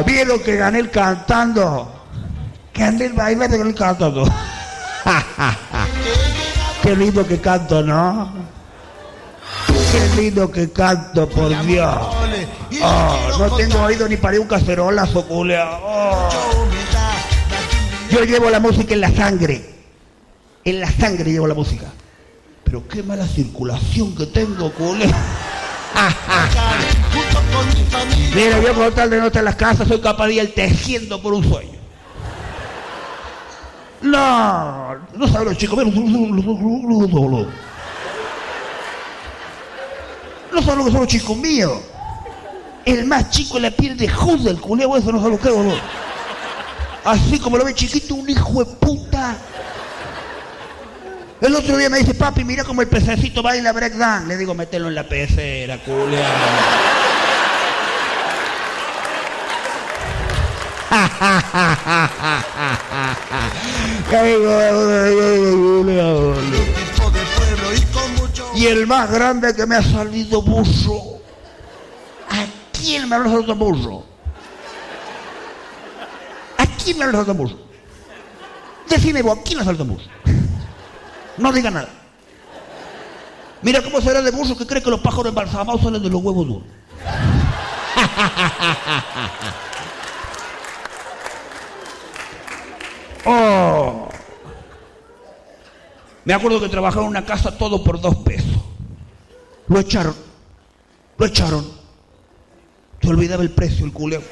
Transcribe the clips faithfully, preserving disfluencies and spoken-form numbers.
Ah, ¿vieron que gané el cantando? Gané el baile de el cantando. Qué lindo que canto, ¿no? Qué lindo que canto, por Dios. Oh, no tengo oído ni para un cacerolazo, culia. Oh. Yo llevo la música en la sangre. En la sangre llevo la música. Pero qué mala circulación que tengo, culia. Mira, yo con tal de no estar en las casas soy capaz de ir tejiendo por un sueño. No, no saben los chicos. No saben lo que son los chicos míos. El más chico es la piel de Judas, el culeo, eso no sabe lo que es, boludo. Así como lo ve chiquito, un hijo de puta. El otro día me dice, papi, mira como el pececito baila breakdance. Le digo, mételo en la pecera, culea. Y el más grande que me ha salido buzo. ¿A quién me ha salido buzo? ¿A quién me ha salido buzo? Decime vos, ¿a quién le ha salido buzo? No diga nada. Mira cómo será de buzo que cree que los pájaros embalsamados salen de los huevos duros. Oh. Me acuerdo que trabajaba en una casa todo por dos pesos. Lo echaron. Lo echaron. Se olvidaba el precio, el culeo.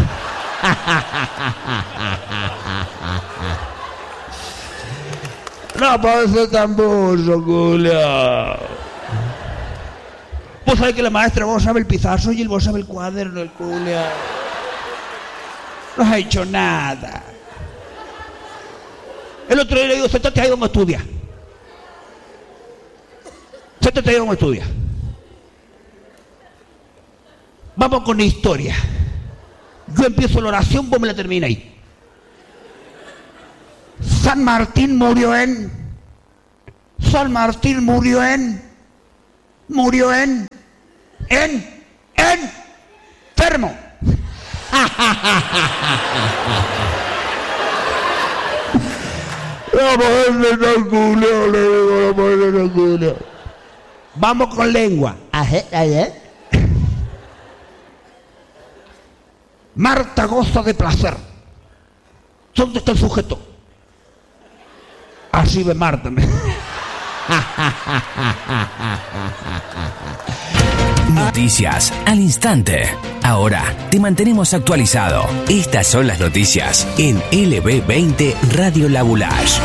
No puede ser tan burro, culeo. Vos sabés que la maestra, vos sabe el pizarro y él vos sabe el cuaderno, el culeo. No ha hecho nada. El otro día le digo, sentate ahí, vamos a estudiar. Sentate ahí, vamos a estudiar. Vamos con historia. Yo empiezo la oración, vos me la termináis. San Martín murió en... San Martín murió en... Murió en... En... En... Enfermo. Vamos con lengua. Marta goza de placer. ¿Dónde está el sujeto? Así ve Marta. Noticias al instante. Ahora te mantenemos actualizado. Estas son las noticias en L B veinte Radio La Boulage.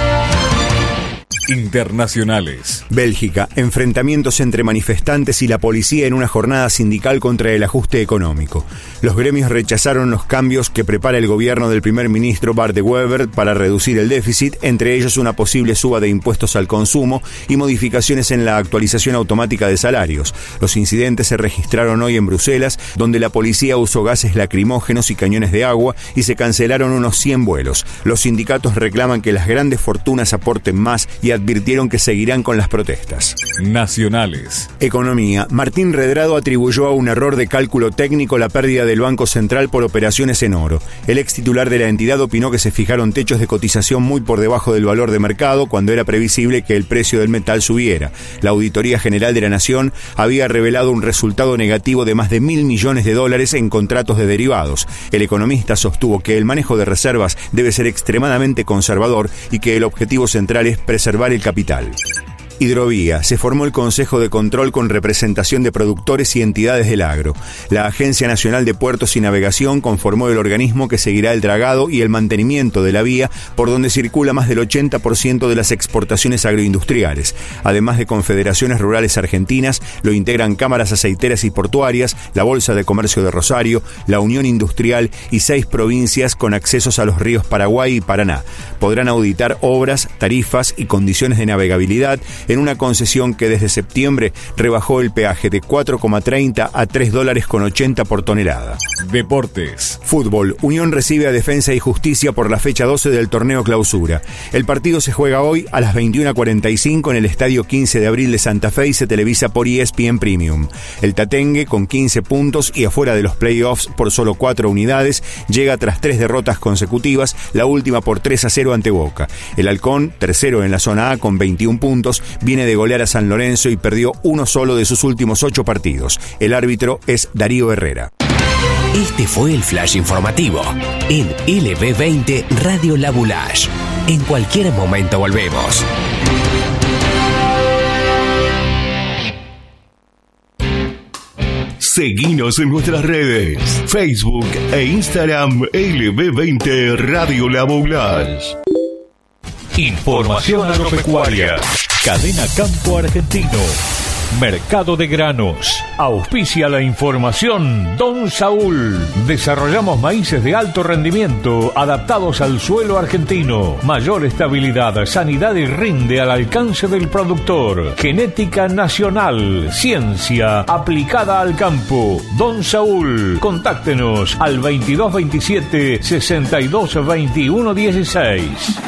Internacionales. Bélgica, enfrentamientos entre manifestantes y la policía en una jornada sindical contra el ajuste económico. Los gremios rechazaron los cambios que prepara el gobierno del primer ministro Bart de Wever para reducir el déficit, entre ellos una posible suba de impuestos al consumo y modificaciones en la actualización automática de salarios. Los incidentes se registraron hoy en Bruselas, donde la policía usó gases lacrimógenos y cañones de agua y se cancelaron unos cien vuelos. Los sindicatos reclaman que las grandes fortunas aporten más y advirtieron que seguirán con las protestas. Nacionales. Economía. Martín Redrado atribuyó a un error de cálculo técnico la pérdida del Banco Central por operaciones en oro. El ex titular de la entidad opinó que se fijaron techos de cotización muy por debajo del valor de mercado cuando era previsible que el precio del metal subiera. La Auditoría General de la Nación había revelado un resultado negativo de más de mil millones de dólares en contratos de derivados. El economista sostuvo que el manejo de reservas debe ser extremadamente conservador y que el objetivo central es preservar el capital. Hidrovía. Se formó el Consejo de Control con representación de productores y entidades del agro. La Agencia Nacional de Puertos y Navegación conformó el organismo que seguirá el dragado y el mantenimiento de la vía por donde circula más del ochenta por ciento de las exportaciones agroindustriales. Además de confederaciones rurales argentinas, lo integran cámaras aceiteras y portuarias, la Bolsa de Comercio de Rosario, la Unión Industrial y seis provincias con accesos a los ríos Paraguay y Paraná. Podrán auditar obras, tarifas y condiciones de navegabilidad en una concesión que desde septiembre rebajó el peaje de cuatro coma treinta a tres dólares con ochenta por tonelada. Deportes. Fútbol. Unión recibe a Defensa y Justicia por la fecha doce del torneo Clausura. El partido se juega hoy a las veintiuna cuarenta y cinco en el Estadio quince de abril de Santa Fe y se televisa por E S P N Premium. El Tatengue, con quince puntos y afuera de los playoffs por solo cuatro unidades, llega tras tres derrotas consecutivas, la última por tres a cero ante Boca. El Halcón, tercero en la zona A con veintiún puntos, viene de golear a San Lorenzo y perdió uno solo de sus últimos ocho partidos. El árbitro es Darío Herrera. Este fue el Flash Informativo en L B veinte Radio La Boulaye. En cualquier momento volvemos. Seguinos en nuestras redes, Facebook e Instagram L B veinte Radio La Boulaye. Información agropecuaria. Cadena Campo Argentino. Mercado de granos. Auspicia la información Don Saúl. Desarrollamos maíces de alto rendimiento adaptados al suelo argentino. Mayor estabilidad, sanidad y rinde al alcance del productor. Genética nacional. Ciencia aplicada al campo. Don Saúl. Contáctenos al veintidós veintisiete sesenta y dos veintiuno dieciséis.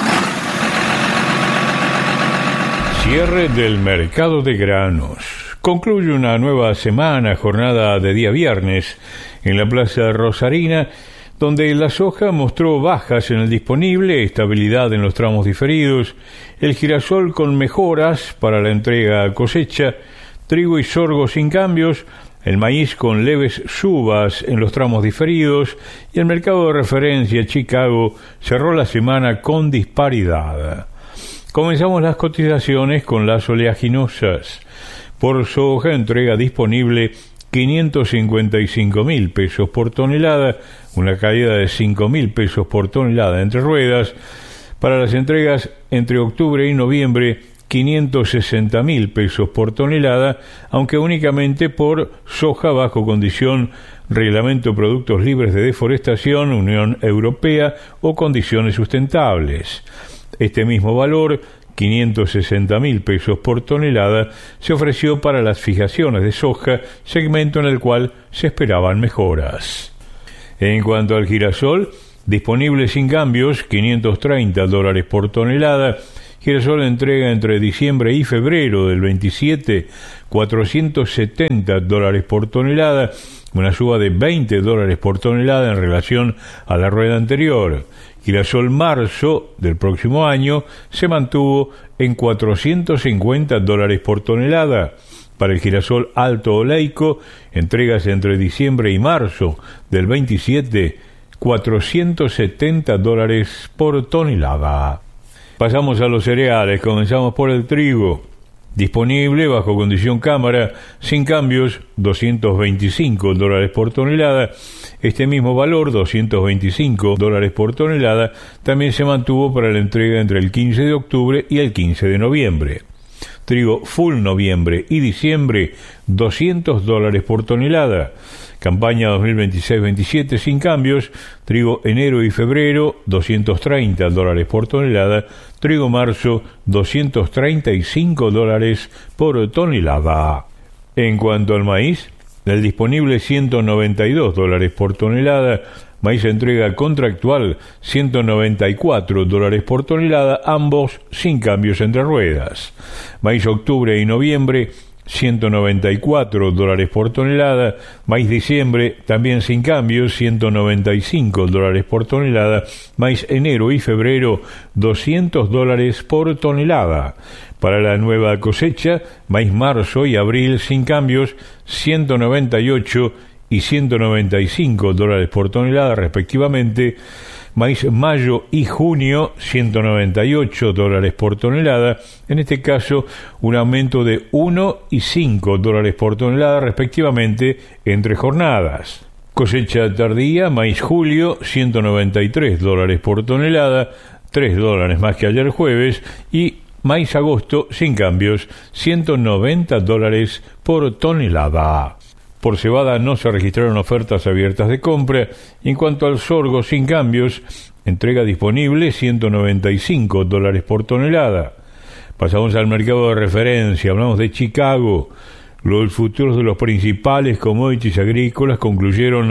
Cierre del mercado de granos. Concluye una nueva semana, jornada de día viernes, en la Plaza Rosarina, donde la soja mostró bajas en el disponible, estabilidad en los tramos diferidos, el girasol con mejoras para la entrega a cosecha, trigo y sorgo sin cambios, el maíz con leves subas en los tramos diferidos y el mercado de referencia Chicago cerró la semana con disparidad. Comenzamos las cotizaciones con las oleaginosas. Por soja, entrega disponible quinientos cincuenta y cinco mil pesos por tonelada, una caída de cinco mil pesos por tonelada entre ruedas. Para las entregas entre octubre y noviembre, quinientos sesenta mil pesos por tonelada, aunque únicamente por soja bajo condición Reglamento Productos Libres de Deforestación, Unión Europea o condiciones sustentables. Este mismo valor, quinientos sesenta mil pesos por tonelada, se ofreció para las fijaciones de soja, segmento en el cual se esperaban mejoras. En cuanto al girasol, disponible sin cambios, quinientos treinta dólares por tonelada. Girasol entrega entre diciembre y febrero del veintisiete, cuatrocientos setenta dólares por tonelada, una suba de veinte dólares por tonelada en relación a la rueda anterior. Girasol marzo del próximo año se mantuvo en cuatrocientos cincuenta dólares por tonelada. Para el girasol alto oleico, entregas entre diciembre y marzo del veintisiete, cuatrocientos setenta dólares por tonelada. Pasamos a los cereales, comenzamos por el trigo. Disponible bajo condición cámara, sin cambios, doscientos veinticinco dólares por tonelada. Este mismo valor, doscientos veinticinco dólares por tonelada, también se mantuvo para la entrega entre el quince de octubre y el quince de noviembre. Trigo full noviembre y diciembre, doscientos dólares por tonelada. Campaña dos mil veintiséis veintisiete sin cambios. Trigo enero y febrero, doscientos treinta dólares por tonelada. Trigo marzo, doscientos treinta y cinco dólares por tonelada. En cuanto al maíz, el disponible ciento noventa y dos dólares por tonelada. Maíz entrega contractual ciento noventa y cuatro dólares por tonelada, ambos sin cambios entre ruedas. Maíz octubre y noviembre, ciento noventa y cuatro dólares por tonelada. Maíz diciembre, también sin cambios, ciento noventa y cinco dólares por tonelada. Maíz enero y febrero, doscientos dólares por tonelada. Para la nueva cosecha, maíz marzo y abril sin cambios, ciento noventa y ocho y ciento noventa y cinco dólares por tonelada respectivamente. Maíz mayo y junio, ciento noventa y ocho dólares por tonelada, en este caso un aumento de uno y cinco dólares por tonelada respectivamente entre jornadas. Cosecha tardía, maíz julio, ciento noventa y tres dólares por tonelada, tres dólares más que ayer jueves, y maíz agosto sin cambios, ciento noventa dólares por tonelada. Por cebada no se registraron ofertas abiertas de compra. En cuanto al sorgo sin cambios, entrega disponible ciento noventa y cinco dólares por tonelada. Pasamos al mercado de referencia, hablamos de Chicago. Los futuros de los principales commodities agrícolas concluyeron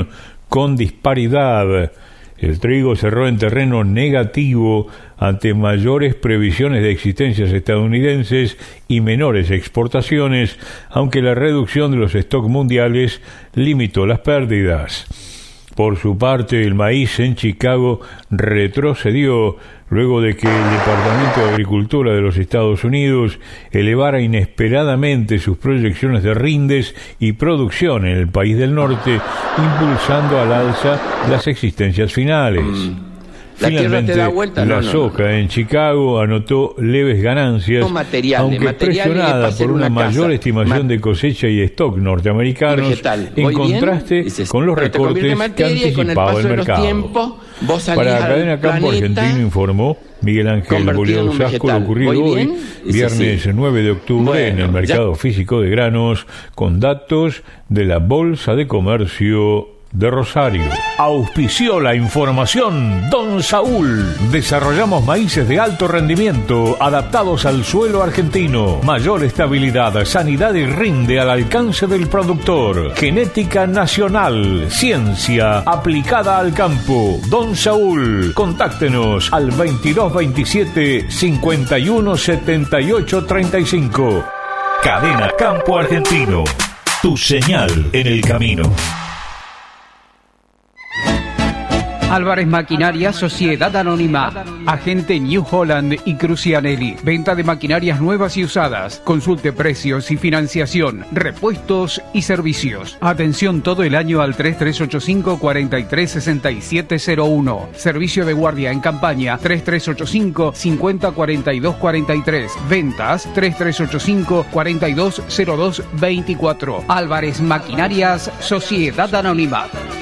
con disparidad. El trigo cerró en terreno negativo ante mayores previsiones de existencias estadounidenses y menores exportaciones, aunque la reducción de los stocks mundiales limitó las pérdidas. Por su parte, el maíz en Chicago retrocedió luego de que el Departamento de Agricultura de los Estados Unidos elevara inesperadamente sus proyecciones de rindes y producción en el país del norte, impulsando al alza las existencias finales. Mm. ¿La Finalmente, tierra te da vuelta? la No, no, soja no. en Chicago anotó leves ganancias, No, materiales, aunque materiales presionada para hacer por una, una mayor casa. estimación Ma- de cosecha y stock norteamericanos, Vegetal. en Voy bien, contraste dices, con los pero te convierte en recortes que materia y con el anticipaba paso el de los mercado. tiempos, vos salís Para al Cadena Campo planeta Argentino informó Miguel Ángel convertido Bolívar en un Usasco lo vegetal. ocurrido ¿Voy hoy, bien? Dice, viernes sí. nueve de octubre, Bueno, en el mercado ya. físico de granos, con datos de la Bolsa de Comercio de Rosario. Auspició la información Don Saúl. Desarrollamos maíces de alto rendimiento adaptados al suelo argentino. Mayor estabilidad, sanidad y rinde al alcance del productor. Genética nacional, ciencia aplicada al campo. Don Saúl. Contáctenos al veintidós veintisiete cincuenta y uno setenta y ocho treinta y cinco. Cadena Campo Argentino. Tu señal en el camino. Álvarez Maquinaria, Sociedad Anónima, agente New Holland y Crucianelli. Venta de maquinarias nuevas y usadas. Consulte precios y financiación, repuestos y servicios. Atención todo el año al tres tres ocho cinco, cuatro tres seis siete cero uno. Servicio de guardia en campaña tres tres ocho cinco, cincuenta cuarenta y dos cuarenta y tres. Ventas tres tres ocho cinco, cuarenta y dos cero dos veinticuatro. Álvarez Maquinarias, Sociedad Anónima.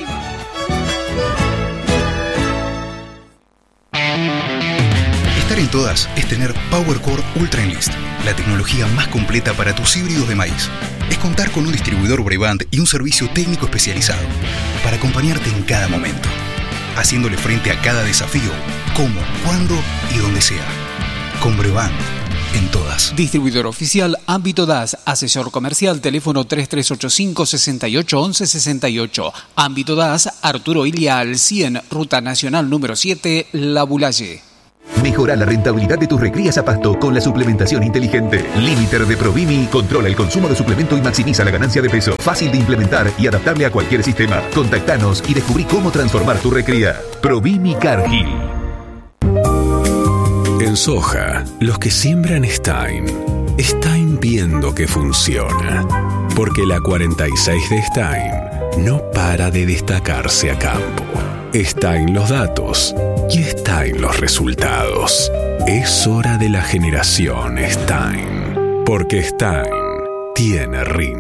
Estar en todas es tener PowerCore Ultra Enlist, la tecnología más completa para tus híbridos de maíz. Es contar con un distribuidor Brevant y un servicio técnico especializado para acompañarte en cada momento, haciéndole frente a cada desafío, como, cuándo y donde sea. Con Brevant, en todas. Distribuidor oficial Ámbito D A S, asesor comercial, teléfono tres tres ocho cinco, seis ocho once sesenta y ocho. Ámbito D A S, Arturo Ilia al cien, Ruta Nacional número siete, La Bulaye. Mejora la rentabilidad de tus recrías a pasto con la suplementación inteligente. Limiter de Provimi controla el consumo de suplemento y maximiza la ganancia de peso. Fácil de implementar y adaptable a cualquier sistema. Contactanos y descubrí cómo transformar tu recría. Provimi Cargill. En soja, los que siembran Stein, Stein viendo que funciona. Porque la cuarenta y seis de Stein no para de destacarse a campo. Está en los datos y está en los resultados. Es hora de la generación Stein, porque Stein tiene rinde.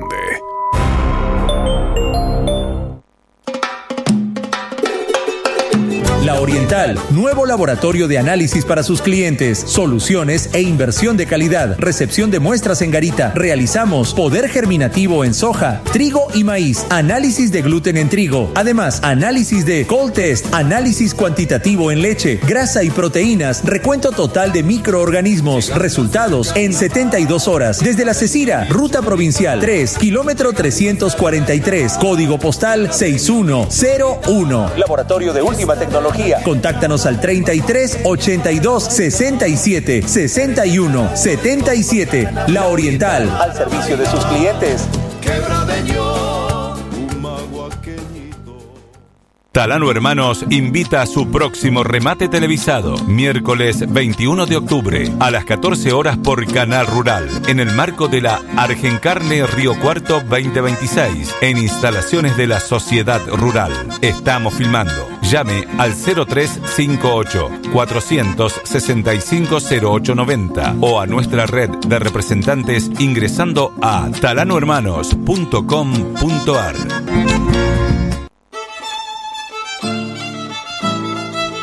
La Oriental, nuevo laboratorio de análisis para sus clientes, soluciones e inversión de calidad, recepción de muestras en garita. Realizamos poder germinativo en soja, trigo y maíz, análisis de gluten en trigo, además análisis de cold test, análisis cuantitativo en leche, grasa y proteínas, recuento total de microorganismos, resultados en setenta y dos horas. Desde la Cecira, ruta provincial tres, kilómetro trescientos cuarenta y tres, código postal seis uno cero uno. Laboratorio de última tecnología. Contáctanos al treinta y tres, ochenta y dos, sesenta y siete, sesenta y uno, setenta y siete. La Oriental, al servicio de sus clientes. Talano Hermanos invita a su próximo remate televisado, miércoles veintiuno de octubre, a las catorce horas por Canal Rural, en el marco de la Argencarne Río Cuarto veinte veintiséis, en instalaciones de la Sociedad Rural. Estamos filmando. Llame al cero tres cinco ocho, cuatro seis cinco, cero ocho nueve cero o a nuestra red de representantes ingresando a talano hermanos punto com punto a r.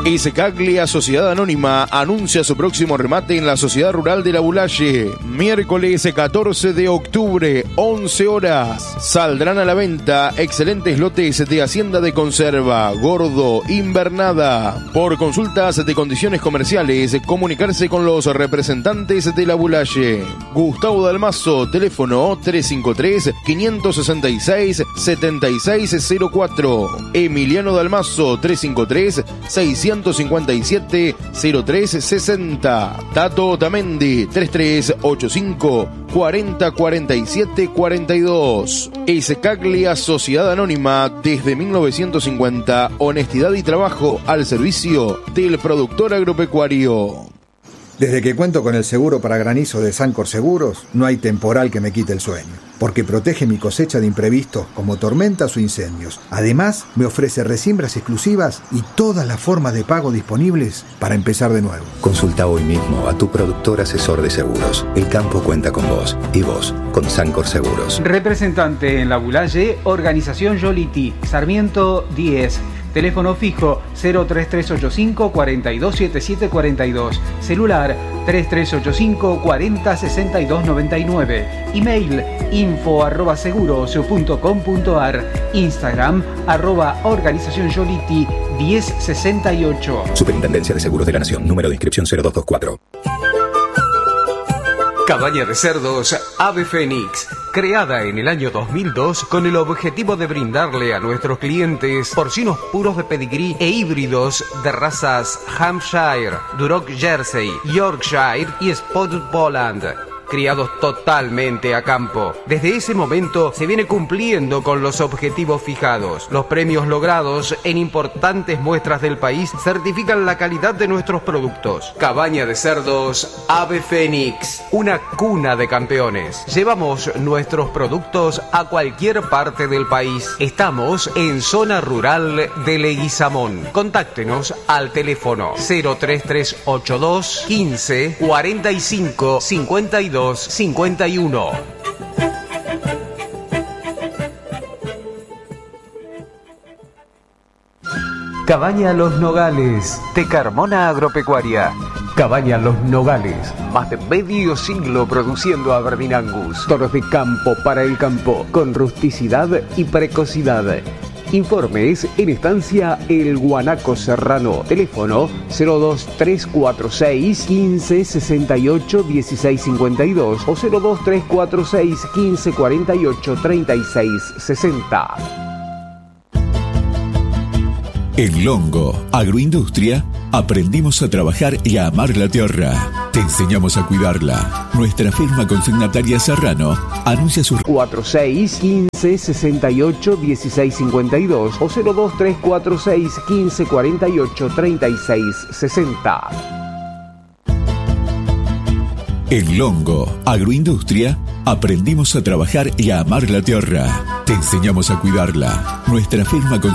Escaglia Sociedad Anónima anuncia su próximo remate en la Sociedad Rural de La Bulaye. Miércoles catorce de octubre, once horas. Saldrán a la venta excelentes lotes de hacienda de conserva, gordo, invernada. Por consultas de condiciones comerciales, comunicarse con los representantes de La Bulaye. Gustavo Dalmazo, teléfono tres cinco tres, cinco seis seis, siete seis cero cuatro. Emiliano Dalmazo, tres cinco tres, seis cinco siete, cero tres sesenta. Tato Otamendi, tres tres ocho cinco, cuarenta cuarenta y siete cuarenta y dos. Escaglia Sociedad Anónima, desde mil novecientos cincuenta, honestidad y trabajo al servicio del productor agropecuario. Desde que cuento con el seguro para granizo de Sancor Seguros, no hay temporal que me quite el sueño, porque protege mi cosecha de imprevistos como tormentas o incendios. Además, me ofrece resiembras exclusivas y todas las formas de pago disponibles para empezar de nuevo. Consulta hoy mismo a tu productor asesor de seguros. El campo cuenta con vos y vos con Sancor Seguros. Representante en La Bulaye, Organización Yoliti, Sarmiento diez. Teléfono fijo cero tres tres ocho cinco, cuatro dos siete siete cuatro dos. Celular tres tres ocho cinco, cuarenta sesenta y dos noventa y nueve. Email info arroba seguros punto com punto ar. Instagram arroba organización Yoliti diez sesenta y ocho. Superintendencia de Seguros de la Nación. Número de inscripción cero dos dos cuatro. Cabaña de cerdos Ave Fénix, creada en el año dos mil dos con el objetivo de brindarle a nuestros clientes porcinos puros de pedigrí e híbridos de razas Hampshire, Duroc Jersey, Yorkshire y Spotted Poland, criados totalmente a campo. Desde ese momento se viene cumpliendo con los objetivos fijados. Los premios logrados en importantes muestras del país certifican la calidad de nuestros productos. Cabaña de cerdos Ave Fénix, una cuna de campeones. Llevamos nuestros productos a cualquier parte del país. Estamos en zona rural de Leguizamón. Contáctenos al teléfono cero tres tres ocho dos, quince, cuarenta y cinco, cincuenta y dos cincuenta y uno. Cabaña Los Nogales, de Carmona Agropecuaria. Cabaña Los Nogales, más de medio siglo produciendo Aberdeen Angus. Toros de campo para el campo, con rusticidad y precocidad. Informes en estancia El Guanaco Serrano. Teléfono cero dos tres cuatro seis, quince sesenta y ocho, dieciséis cincuenta y dos o cero dos tres cuatro seis, quince cuarenta y ocho, treinta y seis sesenta. En Longo Agroindustria aprendimos a trabajar y a amar la tierra. Te enseñamos a cuidarla. Nuestra firma consignataria Serrano anuncia sus cuatro seis, quince, sesenta y ocho, dieciséis cincuenta y dos o cero dos tres cuatro seis, quince cuarenta y ocho, treinta y seis sesenta. En Longo Agroindustria aprendimos a trabajar y a amar la tierra. Te enseñamos a cuidarla. Nuestra firma consignataria